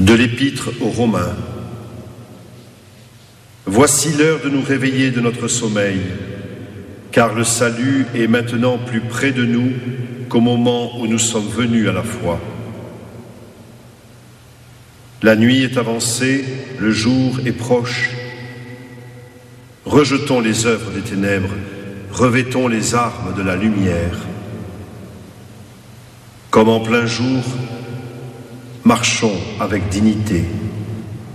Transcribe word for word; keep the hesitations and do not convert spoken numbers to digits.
De l'Épître aux Romains. Voici l'heure de nous réveiller de notre sommeil, car le salut est maintenant plus près de nous qu'au moment où nous sommes venus à la foi. La nuit est avancée, le jour est proche. Rejetons les œuvres des ténèbres, revêtons les armes de la lumière. Comme en plein jour, marchons avec dignité.